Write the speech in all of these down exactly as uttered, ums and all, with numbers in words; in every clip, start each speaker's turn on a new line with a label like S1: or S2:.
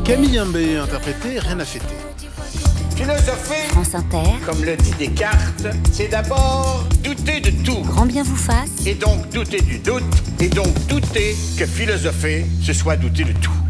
S1: Camille Imbé interprété Rien à fêter.
S2: Philosopher,
S3: France Inter,
S2: comme le dit Descartes, c'est d'abord douter de tout.
S3: grand bien vous fasse.
S2: Et donc douter du doute, et donc douter que philosopher, ce soit douter de tout.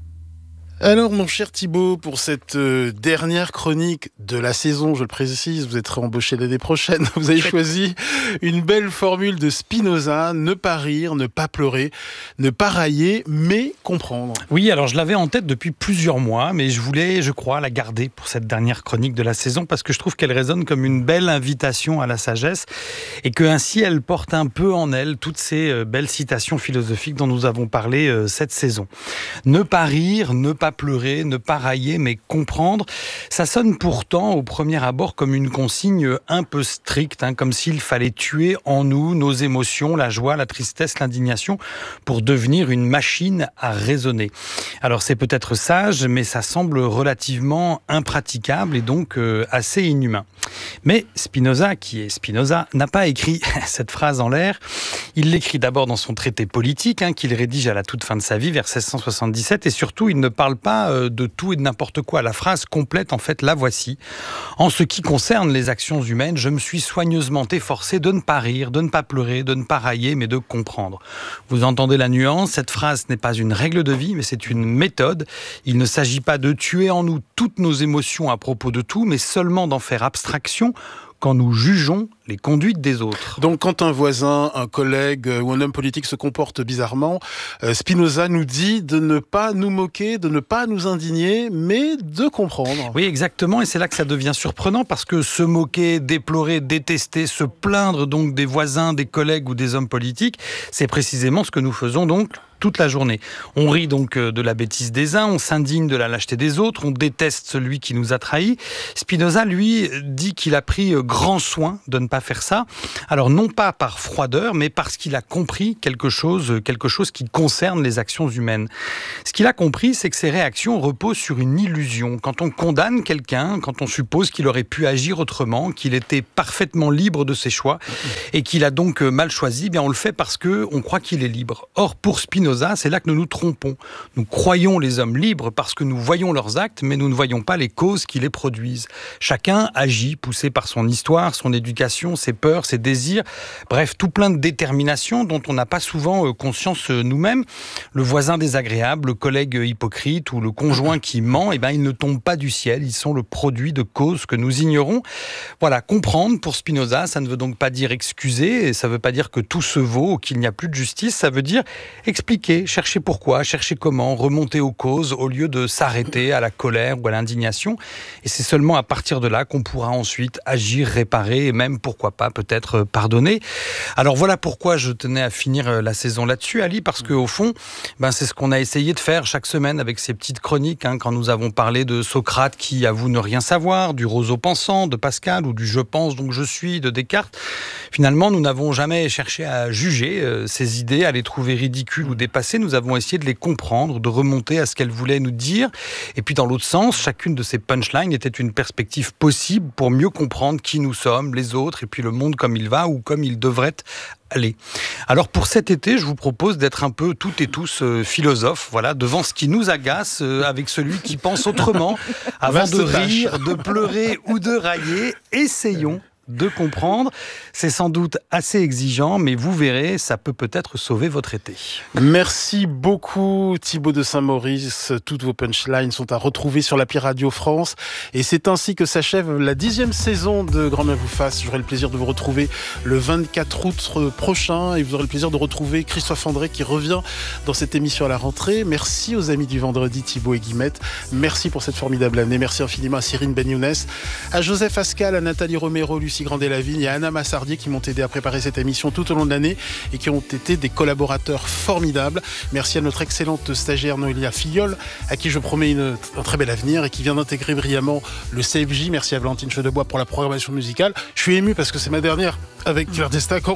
S1: Alors mon cher Thibaut, pour cette euh, dernière chronique de la saison, je le précise, vous êtes réembauché l'année prochaine, vous avez choisi une belle formule de Spinoza, ne pas rire, ne pas pleurer, ne pas railler, mais comprendre.
S4: Oui, alors je l'avais en tête depuis plusieurs mois, mais je voulais, je crois, la garder pour cette dernière chronique de la saison, parce que je trouve qu'elle résonne comme une belle invitation à la sagesse, et que ainsi elle porte un peu en elle toutes ces euh, belles citations philosophiques dont nous avons parlé euh, cette saison. Ne pas rire, ne pas pleurer, ne pas railler, mais comprendre. Ça sonne pourtant au premier abord comme une consigne un peu stricte, hein, comme s'il fallait tuer en nous nos émotions, la joie, la tristesse, l'indignation, pour devenir une machine à raisonner. Alors c'est peut-être sage, mais ça semble relativement impraticable et donc euh, assez inhumain. Mais Spinoza, qui est Spinoza, n'a pas écrit cette phrase en l'air. Il l'écrit d'abord dans son traité politique, hein, qu'il rédige à la toute fin de sa vie, vers seize cent soixante-dix-sept, et surtout, il ne parle pas de tout et de n'importe quoi. La phrase complète, en fait, la voici. En ce qui concerne les actions humaines, je me suis soigneusement efforcé de ne pas rire, de ne pas pleurer, de ne pas railler, mais de comprendre. Vous entendez la nuance, cette phrase n'est pas une règle de vie, mais c'est une méthode. Il ne s'agit pas de tuer en nous toutes nos émotions à propos de tout, mais seulement d'en faire abstraction quand nous jugeons les conduites des autres.
S1: Donc quand un voisin, un collègue ou un homme politique se comporte bizarrement, euh, Spinoza nous dit de ne pas nous moquer, de ne pas nous indigner, mais de comprendre.
S4: Oui, exactement, et c'est là que ça devient surprenant, parce que se moquer, déplorer, détester, se plaindre donc des voisins, des collègues ou des hommes politiques, c'est précisément ce que nous faisons donc toute la journée. On rit donc de la bêtise des uns, on s'indigne de la lâcheté des autres, on déteste celui qui nous a trahis. Spinoza, lui, dit qu'il a pris grand soin de ne pas faire ça. Alors non pas par froideur, mais parce qu'il a compris quelque chose, quelque chose qui concerne les actions humaines. Ce qu'il a compris, c'est que ces réactions reposent sur une illusion. Quand on condamne quelqu'un, quand on suppose qu'il aurait pu agir autrement, qu'il était parfaitement libre de ses choix et qu'il a donc mal choisi, eh bien on le fait parce qu'on croit qu'il est libre. Or, pour Spinoza, c'est là que nous nous trompons. Nous croyons les hommes libres parce que nous voyons leurs actes, mais nous ne voyons pas les causes qui les produisent. Chacun agit, poussé par son histoire, son éducation, ses peurs, ses désirs, bref, tout plein de déterminations dont on n'a pas souvent conscience nous-mêmes. Le voisin désagréable, le collègue hypocrite ou le conjoint qui ment, eh ben, ils ne tombent pas du ciel, ils sont le produit de causes que nous ignorons. Voilà, comprendre pour Spinoza, ça ne veut donc pas dire excuser, et ça ne veut pas dire que tout se vaut ou qu'il n'y a plus de justice, ça veut dire expliquer, chercher pourquoi, chercher comment, remonter aux causes au lieu de s'arrêter à la colère ou à l'indignation. Et c'est seulement à partir de là qu'on pourra ensuite agir, réparer et même, pourquoi pas, peut-être pardonner. Alors voilà pourquoi je tenais à finir la saison là-dessus, Ali, parce qu'au fond, ben, c'est ce qu'on a essayé de faire chaque semaine avec ces petites chroniques, hein, quand nous avons parlé de Socrate qui avoue ne rien savoir, du roseau pensant de Pascal ou du je pense donc je suis de Descartes. Finalement, nous n'avons jamais cherché à juger euh, ces idées, à les trouver ridicules ou dépassées. Nous avons essayé de les comprendre, de remonter à ce qu'elles voulaient nous dire. Et puis dans l'autre sens, chacune de ces punchlines était une perspective possible pour mieux comprendre qui nous sommes, les autres, et puis le monde comme il va ou comme il devrait aller. Alors pour cet été, je vous propose d'être un peu toutes et tous euh, philosophes, voilà, devant ce qui nous agace, euh, avec celui qui pense autrement, avant de rire, de pleurer ou de railler. Essayons de comprendre. C'est sans doute assez exigeant, mais vous verrez, ça peut peut-être sauver votre été.
S1: Merci beaucoup Thibaut de Saint-Maurice. Toutes vos punchlines sont à retrouver sur l'appli Radio France. Et c'est ainsi que s'achève la dixième saison de Grand Bien vous fasse. J'aurai le plaisir de vous retrouver le vingt-quatre août prochain et vous aurez le plaisir de retrouver Christophe André qui revient dans cette émission à la rentrée. Merci aux amis du vendredi, Thibaut et Guillemette. Merci pour cette formidable année. Merci infiniment à Cyrine Benyounès, à Joseph Ascal, à Nathalie Romero, Lucie Grandet-Lavigne et à Anna Massardier qui m'ont aidé à préparer cette émission tout au long de l'année et qui ont été des collaborateurs formidables. Merci à notre excellente stagiaire Noélia Fillol, à qui je promets une, un très bel avenir et qui vient d'intégrer brillamment le C F J. Merci à Valentine Chedebois pour la programmation musicale. Je suis ému parce que c'est ma dernière avec Claire Destacan,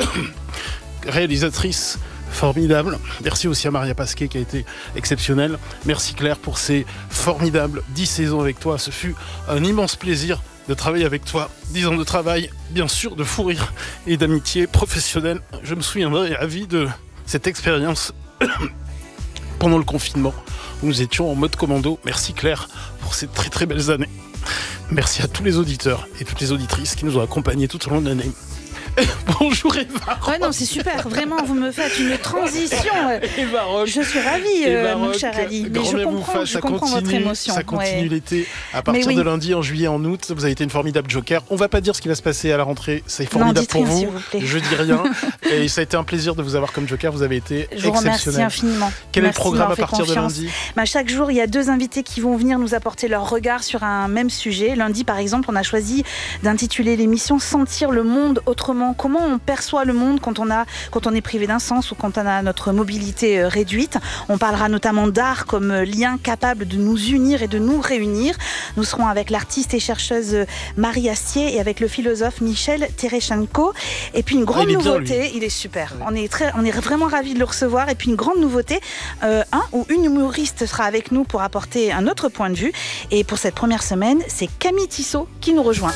S1: réalisatrice formidable. Merci aussi à Maria Pasquet qui a été exceptionnelle. Merci Claire pour ces formidables dix saisons avec toi. Ce fut un immense plaisir de travailler avec toi. Dix ans de travail, bien sûr, de fou rire et d'amitié professionnelle. Je me souviendrai à vie de cette expérience pendant le confinement, où nous étions en mode commando. Merci Claire pour ces très très belles années. Merci à tous les auditeurs et toutes les auditrices qui nous ont accompagnés tout au long de l'année. Bonjour Eva.
S3: Ouais, non, c'est super. Vraiment, vous me faites une transition.
S1: Eva Rock.
S3: Je suis ravie, euh, mon cher Ali. Mais je comprends, je comprends
S1: continue,
S3: votre émotion.
S1: Ça continue
S3: ouais.
S1: l'été. À partir
S3: oui.
S1: de lundi, en juillet, en août, vous avez été une formidable joker. On va pas dire ce qui va se passer à la rentrée. C'est formidable
S3: non,
S1: pour
S3: rien,
S1: vous.
S3: s'il vous plaît.
S1: Je dis rien. Et ça a été un plaisir de vous avoir comme joker. Vous avez été
S3: je vous
S1: exceptionnel.
S3: Remercie infiniment.
S1: Quel
S3: Merci
S1: est le programme à partir
S3: confiance.
S1: de lundi?
S3: bah, Chaque jour, il y a deux invités qui vont venir nous apporter leur regard sur un même sujet. Lundi, par exemple, on a choisi d'intituler l'émission « Sentir le monde autrement ». Comment on perçoit le monde quand on, a, quand on est privé d'un sens ou quand on a notre mobilité réduite. On parlera notamment d'art comme lien capable de nous unir et de nous réunir. Nous serons avec l'artiste et chercheuse Marie Astier et avec le philosophe Michel Tereschenko. Et puis une grande
S1: ah, il
S3: nouveauté,
S1: bien,
S3: il est super. Ouais. On, est très, on est vraiment ravis de le recevoir. Et puis une grande nouveauté, euh, un ou une humoriste sera avec nous pour apporter un autre point de vue. Et pour cette première semaine, c'est Camille Tissot qui nous rejoint.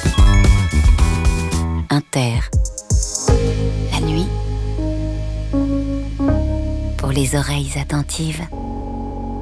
S5: Inter. La nuit, pour les oreilles attentives.